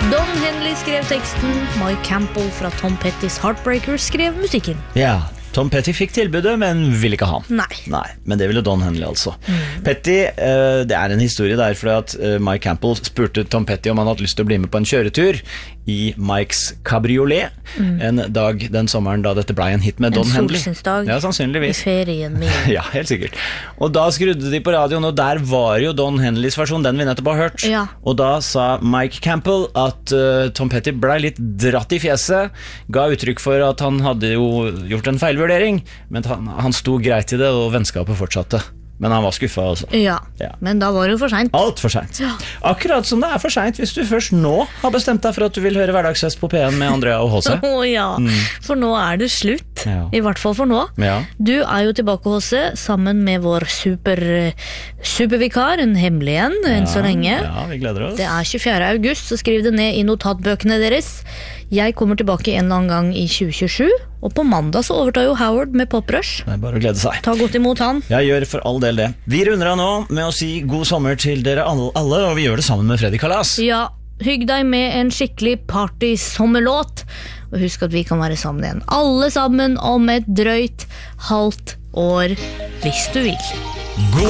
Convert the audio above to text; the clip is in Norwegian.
Don Henley skrev teksten, Mike Campbell fra Tom Pettys Heartbreakers skrev musikken. Ja, Tom Petty fikk tilbudet, men ville ikke ha. Nei, men det ville Don Henley altså. Petty, det en historie der, fordi at Mike Campbell spurte Tom Petty om han hadde lyst til å bli med på en kjøretur i Mikes Cabriolet, en dag den sommeren da dette ble en hit med Don Henley. En solsynsdag ja, sannsynligvis. I ferien min. Ja, helt sikkert. Og da skrudde de på radioen, og der var jo Don Henleys versjon, den vi nettopp har hørt. Ja. Og da sa Mike Campbell at Tom Petty ble litt dratt i fjeset, ga uttrykk for at han hadde jo gjort en feilvurdering, men han sto greit i det, og vennskapet fortsatte. Men han var skuffet altså. Ja, men da var det jo for sent. Alt for sent. Ja. Akkurat som det for sent hvis du først nå har bestemt deg for at du vil høre Hverdagsfest på P1 med Andrea og H.C. For nå det slutt. Ja. I hvert fall for nå. Ja. Du jo tilbake, H.C., sammen med vår supervikar, en hemmelig enn så lenge. Ja, vi gleder oss. Det 24. august, så skriv det ned I notatbøkene deres. Jeg kommer tilbake en eller annen gang I 2027, og på mandag så overtar jo Howard med Poprush. Det bare å glede seg. Ta godt imot han. Jeg gjør for all del det. Vi runder av nå med å si god sommer til dere alle, og vi gjør det sammen med Freddy Kalas. Ja, hygg deg med en skikkelig party-sommerlåt, og husk at vi kan være sammen igjen. Alle sammen om et drøyt halvt år, hvis du vil. God